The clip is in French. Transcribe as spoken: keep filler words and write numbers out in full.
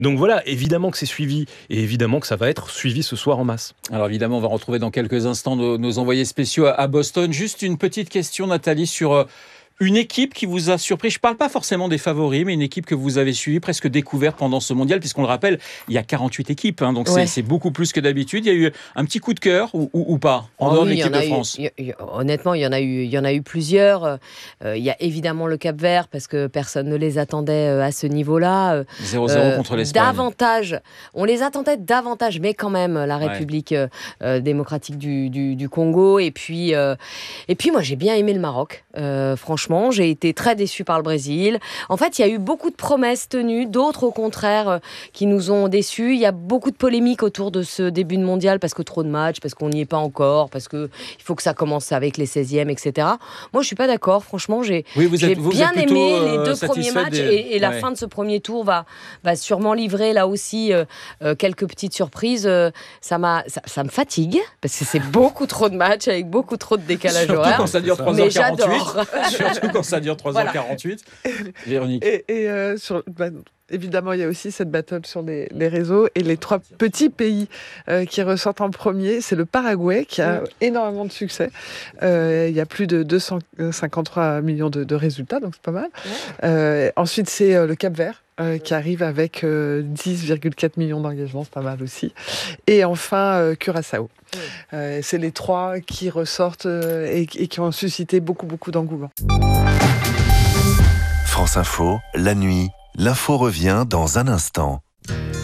Donc voilà, évidemment que c'est suivi et évidemment que ça va être suivi ce soir en masse. Alors évidemment, on va retrouver dans quelques instants nos, nos envoyés spéciaux à, à Boston. Juste une petite question, Nathalie, sur euh, une équipe qui vous a surpris. Je ne parle pas forcément des favoris, mais une équipe que vous avez suivie, presque découverte pendant ce mondial, puisqu'on le rappelle, il y a quarante-huit équipes, hein, donc ouais. c'est, c'est beaucoup plus que d'habitude. Il y a eu un petit coup de cœur ou, ou, ou pas en oh dehors oui, de l'équipe de France. Eu, y, y, honnêtement, il y en a eu, il y en a eu plusieurs. Euh, il y a évidemment le Cap-Vert, parce que personne ne les attendait à ce niveau-là. zéro zéro euh, contre l'Espagne. Davantage, on les attendait davantage, mais quand même, la République ouais. euh, démocratique du, du, du Congo. Et puis, euh, et puis, moi, j'ai bien aimé le Maroc. Euh, franchement, j'ai été très déçue par le Brésil. En fait, il y a eu beaucoup de promesses tenues, d'autres au contraire euh, qui nous ont déçus. Il y a beaucoup de polémiques autour de ce début de mondial parce que trop de matchs, parce qu'on n'y est pas encore, parce qu'il faut que ça commence avec les seizièmes, et cetera. Moi, je ne suis pas d'accord. Franchement, j'ai, oui, vous j'ai êtes, vous bien aimé euh, les deux premiers matchs des... et, et la ouais. fin de ce premier tour va, va sûrement livrer là aussi euh, euh, quelques petites surprises. Euh, ça, m'a, ça, ça me fatigue parce que c'est beaucoup trop de matchs avec beaucoup trop de décalage Surtout horaire. Quand ça dure trois heures quarante-huit. Surtout quand ça dure trois heures quarante-huit. Voilà. Véronique. Et, et euh, sur, bah, évidemment, il y a aussi cette battle sur les, les réseaux. Et les trois petits pays euh, qui ressortent en premier, c'est le Paraguay qui a mmh. énormément de succès. Euh, il y a plus de deux cent cinquante-trois millions de, de résultats, donc c'est pas mal. Mmh. Euh, ensuite, c'est euh, le Cap-Vert. Euh, qui arrive avec euh, dix virgule quatre millions d'engagements, c'est pas mal aussi. Et enfin, euh, Curaçao. Mmh. Euh, c'est les trois qui ressortent euh, et, et qui ont suscité beaucoup, beaucoup d'engouement. France Info, la nuit, l'info revient dans un instant.